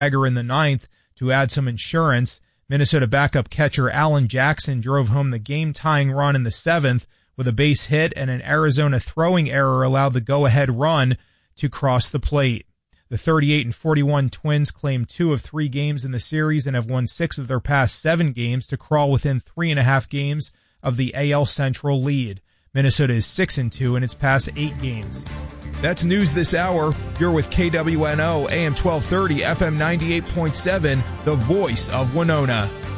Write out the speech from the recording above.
dagger in the ninth to add some insurance. Minnesota backup catcher Alan Jackson drove home the game-tying run in the seventh with a base hit, and an Arizona throwing error allowed the go-ahead run to cross the plate. The 38-41 Twins claim 2 of 3 games in the series and have won 6 of their past 7 games to crawl within 3.5 games of the AL Central lead. Minnesota is 6-2 in its past 8 games. That's news this hour. You're with KWNO, AM 1230, FM 98.7, the voice of Winona.